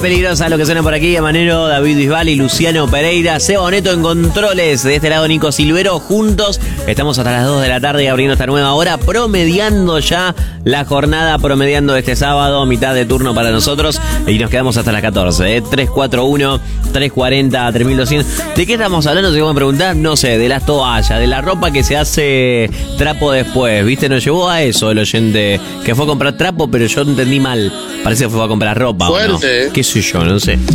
peligrosa lo que suena por aquí. Manero, David Bisbal y Luciano Pereira. Seba Boneto en controles. De este lado, Nico Silvero. Juntos estamos hasta las 2 de la tarde abriendo esta nueva hora. Promediando ya la jornada. Promediando este sábado. Mitad de turno para nosotros. Y nos quedamos hasta las 14. 341-340-3200. ¿De qué estamos hablando? Si vamos a preguntar, no sé, de las toallas, de la ropa que se hace trapo después. ¿Viste? Nos llevó a eso el oyente que fue a comprar trapo, pero yo entendí mal. Parece que fue a comprar ropa. Fuerte. ¿O no? ¿Qué sé yo? No sé.